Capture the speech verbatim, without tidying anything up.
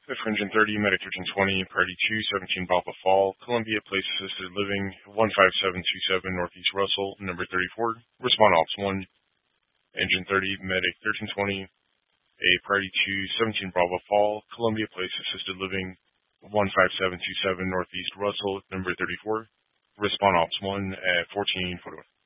for Engine thirty, Medic thirteen twenty, Priority two, seventeen Bravo Fall, Columbia Place Assisted Living, one five seven two seven Northeast Russell, number thirty-four. Respond Ops one. Engine thirty, Medic thirteen twenty, a Priority two, seventeen Bravo Fall, Columbia Place Assisted Living, one five seven two seven Northeast Russell, number thirty-four. Respond Ops one at fourteen forty-one.